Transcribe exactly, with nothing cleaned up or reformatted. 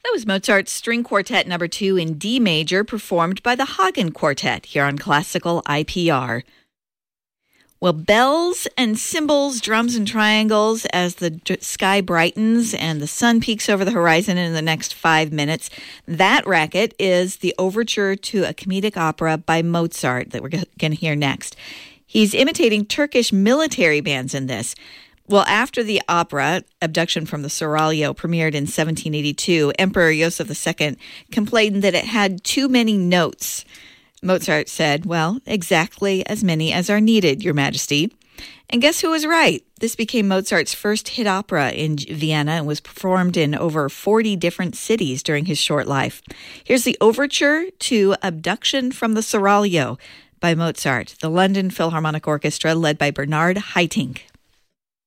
That was Mozart's String Quartet number two in D major, performed by the Hagen Quartet here on Classical I P R. Well, bells and cymbals, drums and triangles as the d- sky brightens and the sun peaks over the horizon in the next five minutes. That racket is the overture to a comedic opera by Mozart that we're g- going to hear next. He's imitating Turkish military bands in this. Well, after the opera, Abduction from the Seraglio, premiered in seventeen eighty-two, Emperor Joseph the Second complained that it had too many notes. Mozart said, well, exactly as many as are needed, Your Majesty. And guess who was right? This became Mozart's first hit opera in Vienna and was performed in over forty different cities during his short life. Here's the overture to Abduction from the Seraglio by Mozart, the London Philharmonic Orchestra led by Bernard Haitink.